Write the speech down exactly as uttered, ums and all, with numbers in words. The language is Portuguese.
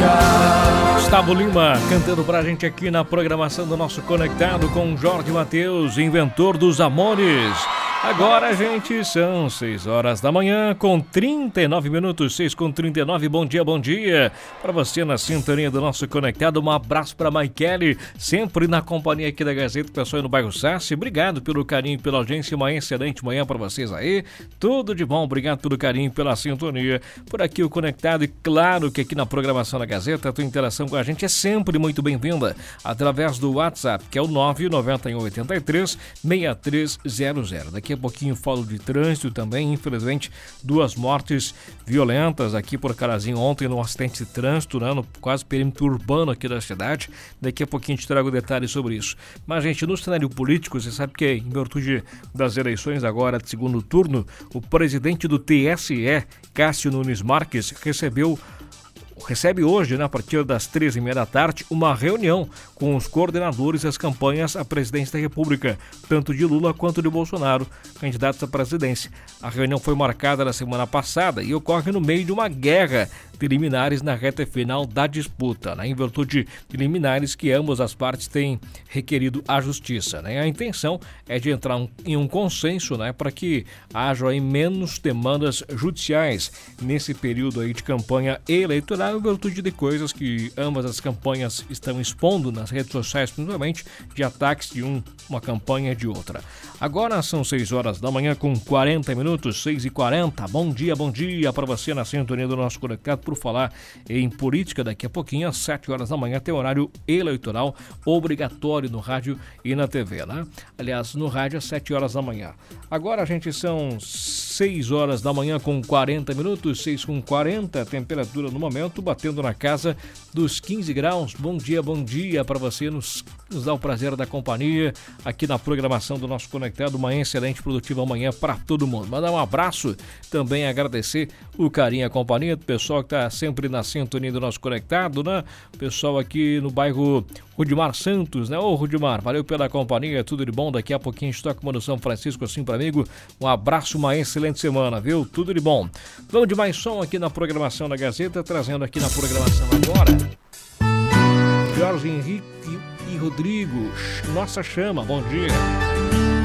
Gustavo Lima cantando pra gente aqui na programação do nosso Conectado com Jorge Mateus, inventor dos amores. Agora, gente, são seis horas da manhã com trinta e nove minutos, seis com trinta e nove. Bom dia, bom dia para você na sintonia do nosso Conectado. Um abraço para Maikele, sempre na companhia aqui da Gazeta, pessoal no bairro Sassi. Obrigado pelo carinho e pela audiência. Uma excelente manhã para vocês aí. Tudo de bom, obrigado pelo carinho e pela sintonia. Por aqui o Conectado, e claro que aqui na programação da Gazeta, a tua interação com a gente é sempre muito bem-vinda através do WhatsApp, que é o nove nove um oito três, seis três zero zero. Daqui a pouquinho falo de trânsito também, infelizmente duas mortes violentas aqui por Carazinho ontem no acidente de trânsito, né, no quase perímetro urbano aqui da cidade. Daqui a pouquinho te trago detalhes sobre isso. Mas, gente, no cenário político, você sabe que em virtude das eleições agora de segundo turno, o presidente do T S E, Cássio Nunes Marques, recebeu recebe hoje, né, a partir das treze e meia da tarde, uma reunião com os coordenadores das campanhas à presidência da República, tanto de Lula quanto de Bolsonaro, candidatos à presidência. A reunião foi marcada na semana passada e ocorre no meio de uma guerra de liminares na reta final da disputa, né, em virtude de liminares que ambas as partes têm requerido à justiça, né. A intenção é de entrar um, em um consenso, né, para que haja aí menos demandas judiciais nesse período aí de campanha eleitoral, em virtude de coisas que ambas as campanhas estão expondo nas redes sociais, principalmente de ataques de um, uma campanha de outra. Agora são seis horas da manhã com quarenta minutos, seis e quarenta. Bom dia, bom dia para você na sintonia do nosso Conectado. Por falar em política, daqui a pouquinho, às sete horas da manhã, tem horário eleitoral obrigatório no rádio e na T V, né? Aliás, no rádio às sete horas da manhã. Agora, gente, são seis horas da manhã com quarenta minutos, seis com quarenta, temperatura no momento, batendo na casa dos quinze graus. Bom dia, bom dia para você, nos, nos dá o prazer da companhia aqui na programação do nosso Conectado. Uma excelente, produtiva manhã para todo mundo. Mandar um abraço, também agradecer o carinho e a companhia do pessoal que está sempre na sintonia do nosso Conectado, né? Pessoal aqui no bairro Rudimar Santos, né? Ô Rudimar, valeu pela companhia, tudo de bom. Daqui a pouquinho a gente toca uma São Francisco assim para amigo. Um abraço, uma excelente semana, viu? Tudo de bom. Vamos de mais som aqui na programação da Gazeta, trazendo aqui na programação agora Jorge Henrique e Rodrigo, Nossa Chama, bom dia.